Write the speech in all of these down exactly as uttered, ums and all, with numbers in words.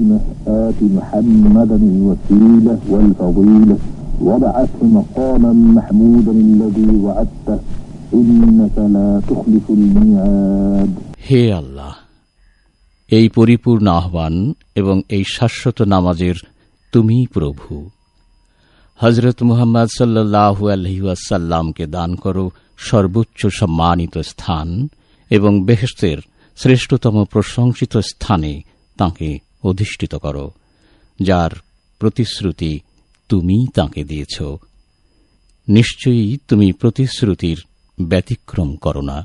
آت محمدا الوسيلة والفضيلة وابعثه مقاما محمودا الذي وعدته إنك لا تخلف الميعاد। হে আল্লাহ, এই পরিপূর্ণ আহ্বান এবং এই শাশ্বত নামাজের তুমি প্রভু। হযরত মুহাম্মদ সাল্লাল্লাহু আলাইহি ওয়াসাল্লামকে দান করো সর্বোচ্চ সম্মানিত স্থান এবং বেহেশতের শ্রেষ্ঠতম প্রশংসিত স্থানে তাঁকে অধিষ্ঠিত করো, যার প্রতিশ্রুতি তুমি তাঁকে দিয়েছ। নিশ্চয়ই তুমি প্রতিশ্রুতির ব্যতিক্রম করো না।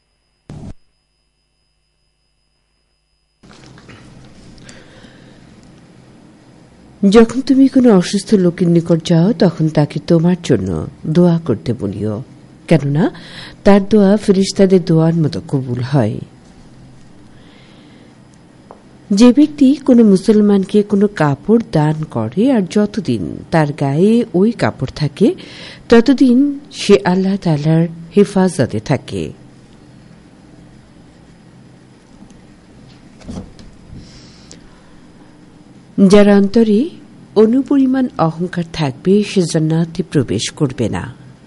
যখন তুমি কোনো অসুস্থ লোকের নিকট যাও তখন তাকে তোমার জন্য দোয়া করতে বলিও, কেননা তার দোয়া ফেরেশতাদের দোয়ার মতো কবুল হয়। যে ব্যক্তি কোনো মুসলমানকে কোনো কাপড় দান করে আর যতদিন তার গায়ে ওই কাপড় থাকে ততদিন সে আল্লাহ তাআলার হেফাজতে থাকে। যার অন্তরে অনুপরিমাণ অহংকার থাকবে সে জান্নাতে প্রবেশ করবে না।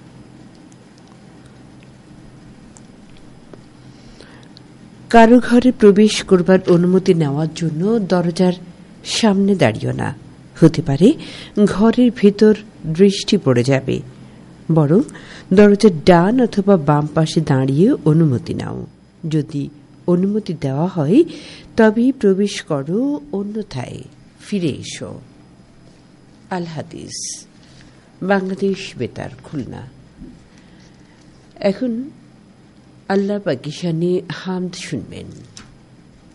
কারো ঘরে প্রবেশ করবার অনুমতি নেওয়ার জন্য দরজার সামনে দাঁড়িও না, হতে পারে ঘরের ভেতর দৃষ্টি পড়ে যাবে। বরং দরজার ডান অথবা বাম পাশে দাঁড়িয়ে অনুমতি নাও। যদি অনুমতি দেওয়া হয় তবেই প্রবেশ করো, অন্যথায় ফিরে এসো। আল হাদিস, বাংলাদেশ বেতার, খুলনা। এখন আল্লাহ পাকের শানে হামদ শুনবেন।